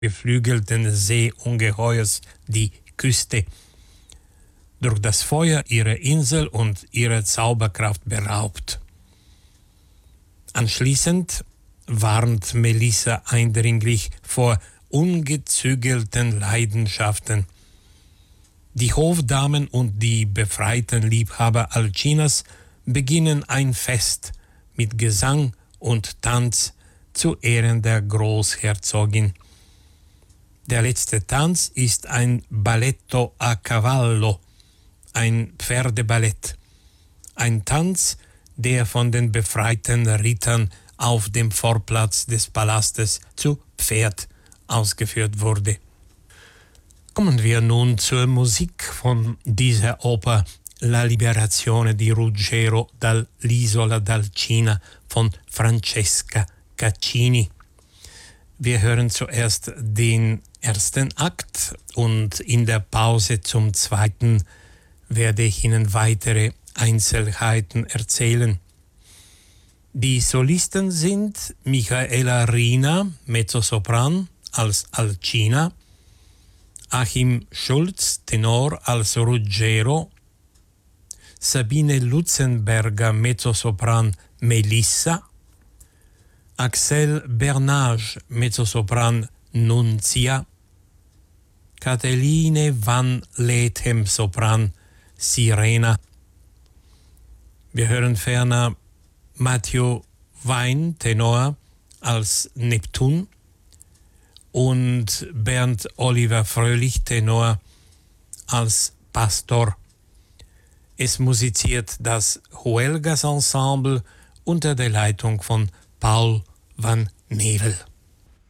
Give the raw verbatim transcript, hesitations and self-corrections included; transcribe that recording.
geflügelten Seeungeheuers die Küste, durch das Feuer ihrer Insel und ihrer Zauberkraft beraubt. Anschließend warnt Melissa eindringlich vor ungezügelten Leidenschaften. Die Hofdamen und die befreiten Liebhaber Alcinas beginnen ein Fest mit Gesang und Tanz zu Ehren der Großherzogin. Der letzte Tanz ist ein Balletto a cavallo, ein Pferdeballett, ein Tanz, der von den befreiten Rittern auf dem Vorplatz des Palastes zu Pferd ausgeführt wurde. Kommen wir nun zur Musik von dieser Oper La Liberazione di Ruggero dall'Isola d'Alcina von Francesca Caccini. Wir hören zuerst den ersten Akt und in der Pause zum zweiten werde ich Ihnen weitere Einzelheiten erzählen. Die Solisten sind Michaela Rina, Mezzosopran als Alcina, Achim Schulz, Tenor als Ruggero, Sabine Lutzenberger, Mezzosopran Melissa, Axel Bernage, Mezzosopran Nunzia, Cateline van Lethem, Sopran Sirena. Wir hören ferner Matthew Wein, Tenor als Neptun und Bernd Oliver Fröhlich, Tenor als Pastor. Es musiziert das Huelgas Ensemble unter der Leitung von Paul van Nevel.